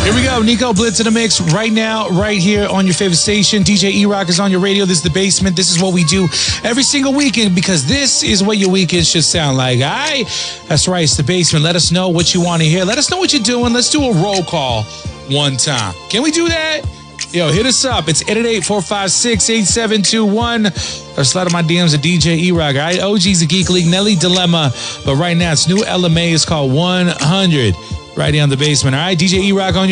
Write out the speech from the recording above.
Here we go. Nico Blitz in the mix right now, right here on your favorite station. DJ E-Rock is on your radio. This is The Basement. This is what we do every single weekend because this is what your weekend should sound like. All right? That's right. It's The Basement. Let us know what you want to hear. Let us know what you're doing. Let's do a roll call one time. Can we do that? Yo, hit us up. It's 888-456-8721. Or slide on my DMs at DJ E-Rock. All right? OG's a Geek League. Nelly Dilemma. But right now, it's new LMA. It's called 100. Right here on The Basement. All right? DJ E-Rock on your